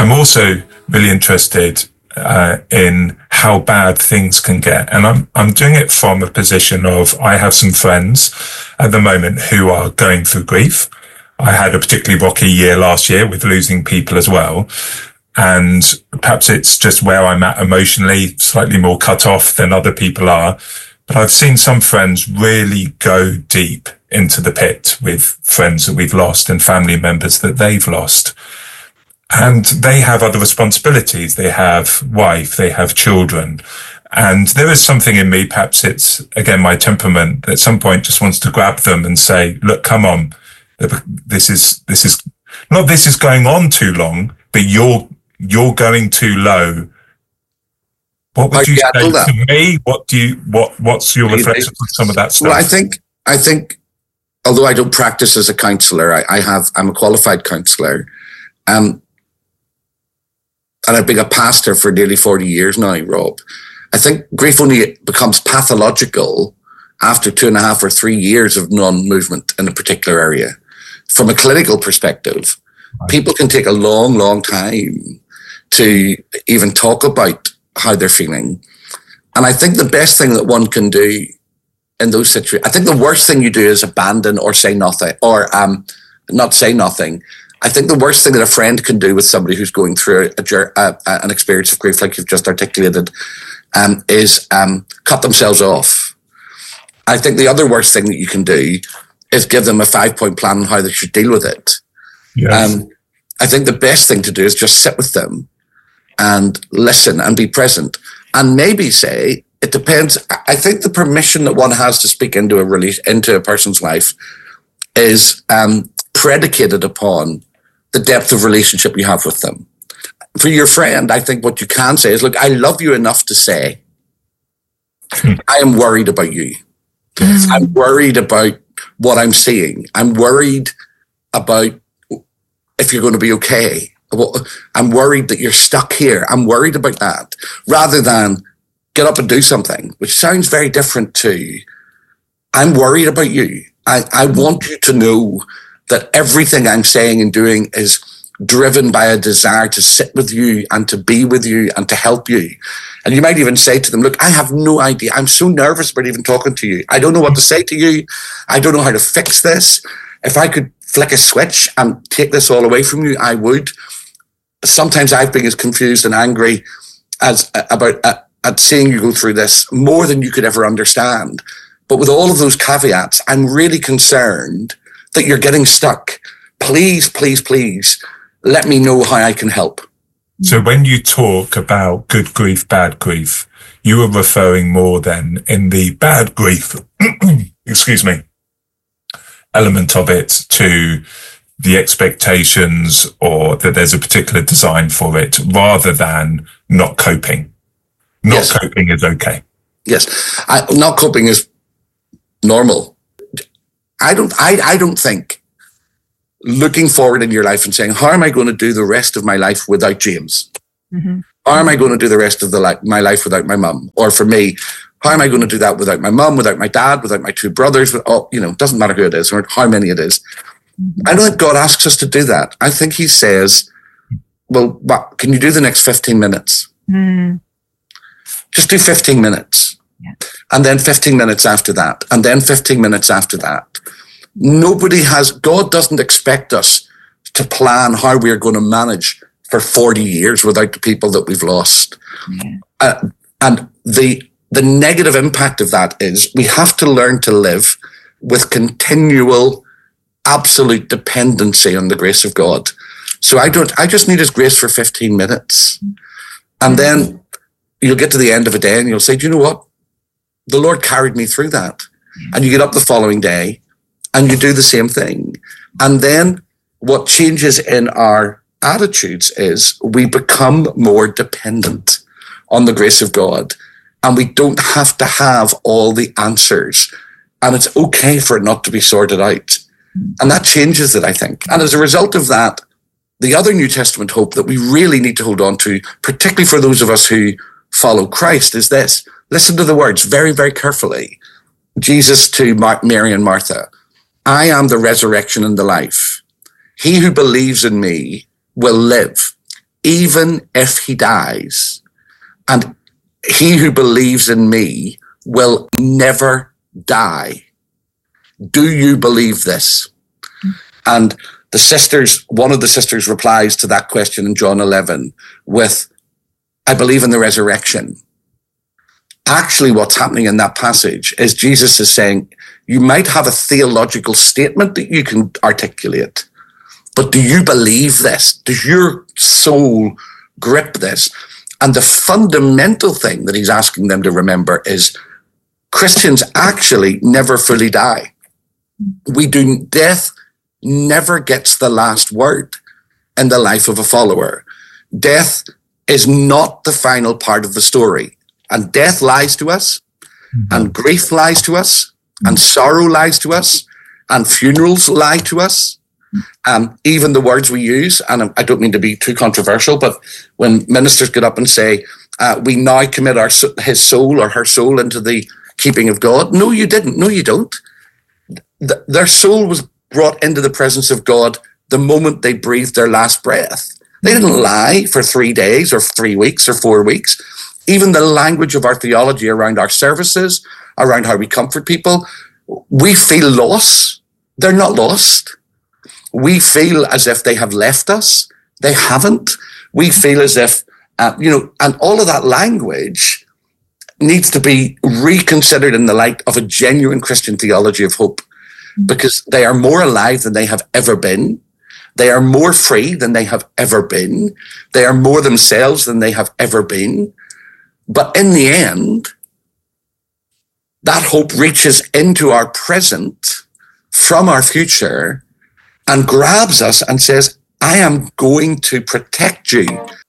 I'm also really interested in how bad things can get. And I'm doing it from a position of, I have some friends at the moment who are going through grief. I had a particularly rocky year last year with losing people as well. And perhaps it's just where I'm at emotionally, slightly more cut off than other people are. But I've seen some friends really go deep into the pit with friends that we've lost and family members that they've lost. And they have other responsibilities. They have wife, they have children. And there is something in me, perhaps it's, again, my temperament, that at some point just wants to grab them and say, look, come on. This is going on too long, but you're going too low. What would you say to me? What's your reflection on some of that stuff? Well, I think, although I don't practice as a counsellor, I'm a qualified counsellor. And I've been a pastor for nearly 40 years now, Rob. I think grief only becomes pathological after 2.5 or 3 years of non-movement in a particular area. From a clinical perspective, people can take a long, long time to even talk about how they're feeling. And I think the best thing that one can do in those situations, I think the worst thing you do is abandon or say nothing, or not say nothing. I think the worst thing that a friend can do with somebody who's going through an experience of grief, like you've just articulated, is cut themselves off. I think the other worst thing that you can do is give them a 5-point plan on how they should deal with it. Yes. I think the best thing to do is just sit with them and listen and be present, and maybe say, it depends. I think the permission that one has to speak into a person's life is predicated upon the depth of relationship you have with them. For your friend, I think what you can say is, look, I love you enough to say, I am worried about you. I'm worried about what I'm seeing. I'm worried about if you're going to be okay. I'm worried that you're stuck here. I'm worried about that. Rather than get up and do something, which sounds very different to, I'm worried about you. I want you to know that everything I'm saying and doing is driven by a desire to sit with you and to be with you and to help you. And you might even say to them, look, I have no idea. I'm so nervous about even talking to you. I don't know what to say to you. I don't know how to fix this. If I could flick a switch and take this all away from you, I would. Sometimes I've been as confused and angry as at seeing you go through this more than you could ever understand. But with all of those caveats, I'm really concerned that you're getting stuck. Please, please, please, let me know how I can help. So when you talk about good grief, bad grief, you are referring more than in the bad grief, excuse me, element of it to the expectations or that there's a particular design for it rather than not coping. Not coping is okay. Yes. Not coping is normal. I don't think looking forward in your life and saying, how am I going to do the rest of my life without James? Mm-hmm. How am I going to do the rest of my life without my mum? Or for me, how am I going to do that without my mum, without my dad, without my 2 brothers? It doesn't matter who it is or how many it is. Mm-hmm. I don't think God asks us to do that. I think he says, well, can you do the next 15 minutes? Mm. Just do 15 minutes. Yeah. And then 15 minutes after that. And then 15 minutes after that. God doesn't expect us to plan how we're going to manage for 40 years without the people that we've lost. Mm-hmm. And the negative impact of that is we have to learn to live with continual, absolute dependency on the grace of God. So I just need his grace for 15 minutes. And then you'll get to the end of a day and you'll say, do you know what? The Lord carried me through that. And you get up the following day and you do the same thing. And then what changes in our attitudes is we become more dependent on the grace of God. And we don't have to have all the answers. And it's okay for it not to be sorted out. And that changes it, I think. And as a result of that, the other New Testament hope that we really need to hold on to, particularly for those of us who follow Christ, is this. Listen to the words very, very carefully. Jesus to Mary and Martha, I am the resurrection and the life. He who believes in me will live, even if he dies, and he who believes in me will never die. Do you believe this? And one of the sisters replies to that question in John 11 with, I believe in the resurrection. Actually, what's happening in that passage is Jesus is saying, you might have a theological statement that you can articulate, but do you believe this? Does your soul grip this? And the fundamental thing that he's asking them to remember is Christians actually never fully die. Death never gets the last word in the life of a follower. Death is not the final part of the story. And death lies to us, and grief lies to us, and sorrow lies to us, and funerals lie to us. Even the words we use, and I don't mean to be too controversial, but when ministers get up and say, we now commit his soul or her soul into the keeping of God. No, you didn't. No, you don't. Their soul was brought into the presence of God the moment they breathed their last breath. They didn't lie for 3 days or 3 weeks or 4 weeks. Even the language of our theology around our services, around how we comfort people, we feel loss. They're not lost. We feel as if they have left us. They haven't. We feel as if, and all of that language needs to be reconsidered in the light of a genuine Christian theology of hope, because they are more alive than they have ever been. They are more free than they have ever been. They are more themselves than they have ever been. But in the end, that hope reaches into our present from our future and grabs us and says, I am going to protect you